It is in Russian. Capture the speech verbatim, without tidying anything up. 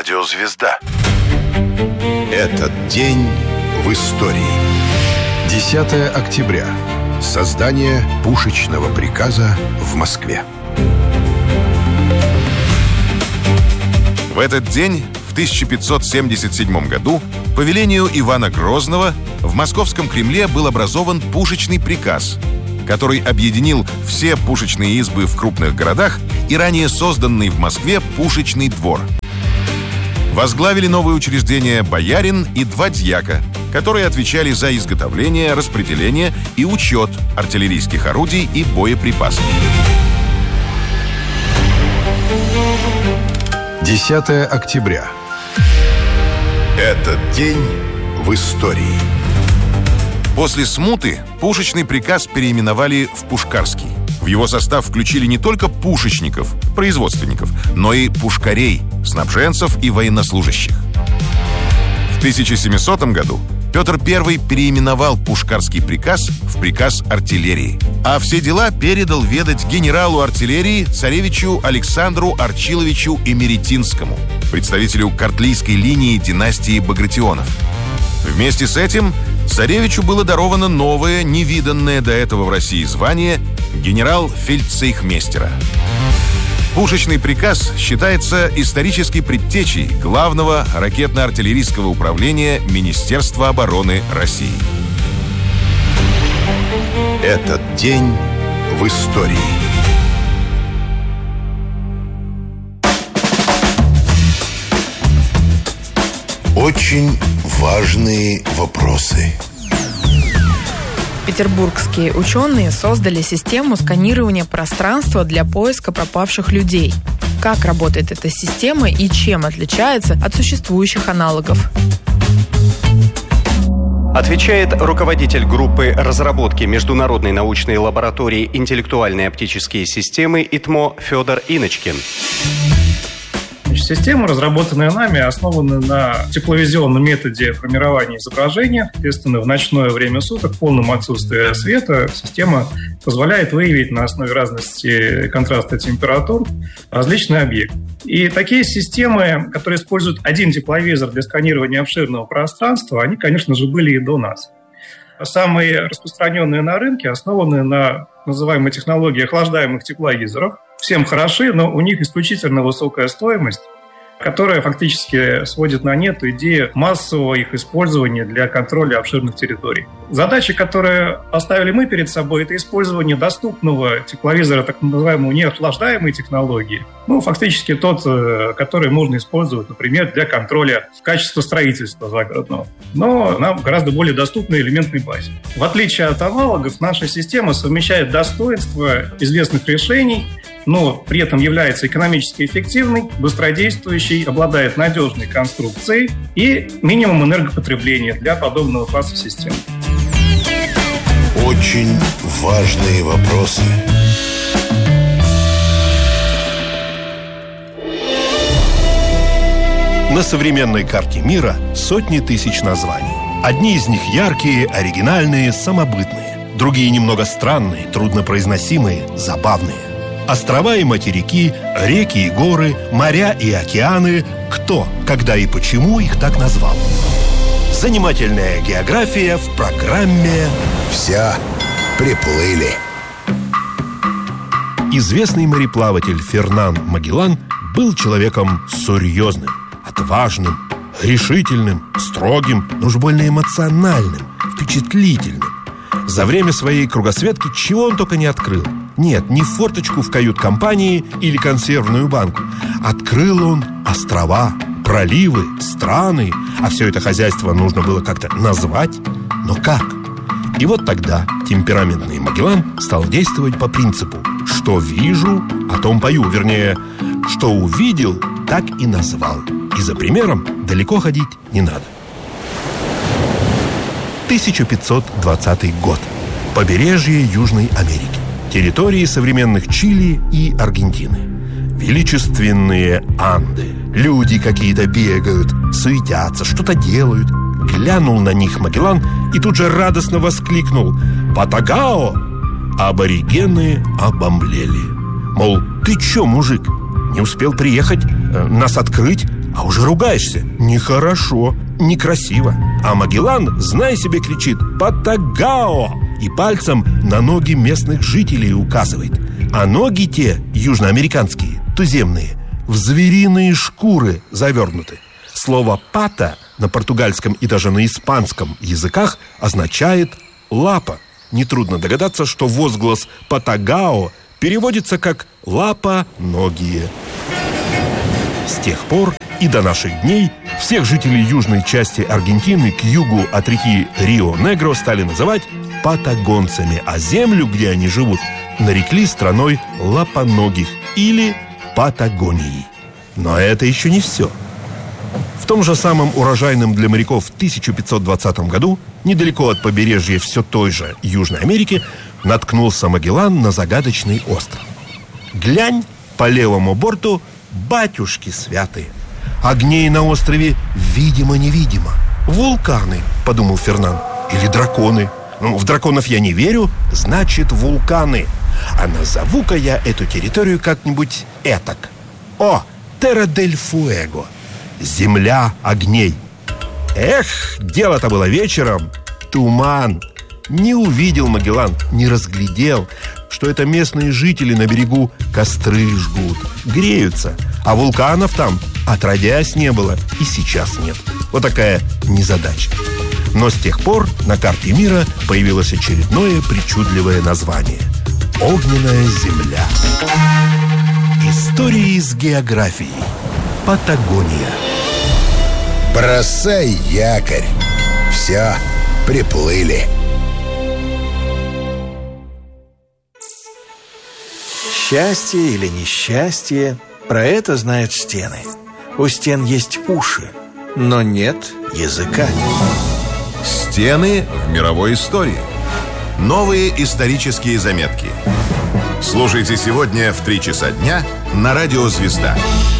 Радиозвезда. Этот день в истории. десятое октября. Создание пушечного приказа в Москве. В этот день, в тысяча пятьсот семьдесят седьмом году, по велению Ивана Грозного в Московском Кремле был образован пушечный приказ, который объединил все пушечные избы в крупных городах и ранее созданный в Москве пушечный двор. Возглавили новое учреждение боярин и два дьяка, которые отвечали за изготовление, распределение и учет артиллерийских орудий и боеприпасов. десятое октября. Этот день в истории. После смуты пушечный приказ переименовали в Пушкарский. В его состав включили не только пушечников, производственников, но и пушкарей, снабженцев и военнослужащих. В тысяча семисотом году Петр Первый переименовал Пушкарский приказ в приказ артиллерии, а все дела передал ведать генералу артиллерии царевичу Александру Арчиловичу Имеретинскому, представителю картлийской линии династии Багратионов. Вместе с этим царевичу было даровано новое, невиданное до этого в России звание генерал-фельдцейхмейстера. Пушечный приказ считается исторической предтечей главного ракетно-артиллерийского управления Министерства обороны России. Этот день в истории. Очень важные вопросы. Петербургские ученые создали систему сканирования пространства для поиска пропавших людей. Как работает эта система и чем отличается от существующих аналогов? Отвечает руководитель группы разработки Международной научной лаборатории «Интеллектуальные оптические системы» ИТМО Федор Иночкин. Система, разработанная нами, основана на тепловизионном методе формирования изображения. Соответственно, в ночное время суток, в полном отсутствии света, система позволяет выявить на основе разности контраста температур различные объекты. И такие системы, которые используют один тепловизор для сканирования обширного пространства, они, конечно же, были и до нас. Самые распространенные на рынке основаны на называемой технологии охлаждаемых тепловизоров. Всем хороши, но у них исключительно высокая стоимость, которая фактически сводит на нет идею массового их использования для контроля обширных территорий. Задача, которую поставили мы перед собой, это использование доступного тепловизора, так называемой неохлаждаемой технологии. Ну, фактически тот, который можно использовать, например, для контроля качества строительства загородного. Но нам гораздо более доступный элементной базе. В отличие от аналогов, наша система совмещает достоинства известных решений, но при этом является экономически эффективной, быстродействующей, обладает надежной конструкцией и минимум энергопотребления для подобного класса систем. Очень важные вопросы. На современной карте мира сотни тысяч названий. Одни из них яркие, оригинальные, самобытные. Другие немного странные, труднопроизносимые, забавные. Острова и материки, реки и горы, моря и океаны. Кто, когда и почему их так назвал? Занимательная география в программе «Вся приплыли». Известный мореплаватель Фернан Магеллан был человеком серьезным, отважным, решительным, строгим, но уж больно эмоциональным, впечатлительным. За время своей кругосветки чего он только не открыл. Нет, не форточку в кают-компании или консервную банку. Открыл он острова, проливы, страны. А все это хозяйство нужно было как-то назвать. Но как? И вот тогда темпераментный Магеллан стал действовать по принципу: что вижу, о том пою. Вернее, что увидел, так и назвал. И за примером далеко ходить не надо. тысяча пятьсот двадцатый год. Побережье Южной Америки. Территории современных Чили и Аргентины. Величественные Анды. Люди какие-то бегают, суетятся, что-то делают. Глянул на них Магеллан и тут же радостно воскликнул: «Патагао!» Аборигены обомлели. Мол, ты чё, мужик, не успел приехать, э, нас открыть, а уже ругаешься. Нехорошо, некрасиво. А Магеллан, знай себе, кричит «Патагао!» и пальцем на ноги местных жителей указывает. А ноги те, южноамериканские, туземные, в звериные шкуры завернуты. Слово «пата» на португальском и даже на испанском языках означает «лапа». Нетрудно догадаться, что возглас «патагао» переводится как «лапа-ногие». С тех пор и до наших дней всех жителей южной части Аргентины к югу от реки Рио-Негро стали называть патагонцами, а землю, где они живут, нарекли страной лапоногих или Патагонией. Но это еще не все. В том же самом урожайном для моряков тысяча пятьсот двадцатом году, недалеко от побережья все той же Южной Америки, наткнулся Магеллан на загадочный остров. Глянь, по левому борту батюшки святые. Огней на острове видимо-невидимо. Вулканы, подумал Фернан, или драконы. Ну, в драконов я не верю, значит вулканы. А назову-ка я эту территорию как-нибудь этак. О, Терра-дель-Фуэго, земля огней. Эх, дело-то было вечером. Туман. Не увидел Магеллан, не разглядел, что это местные жители на берегу костры жгут, греются. А вулканов там отродясь не было и сейчас нет. Вот такая незадача. Но с тех пор на карте мира появилось очередное причудливое название – Огненная земля. Истории с географией. Патагония. Бросай якорь. Все, приплыли. Счастье или несчастье, про это знают стены. У стен есть уши, но нет языка. Стены в мировой истории. Новые исторические заметки. Слушайте сегодня в три часа дня на радио «Звезда».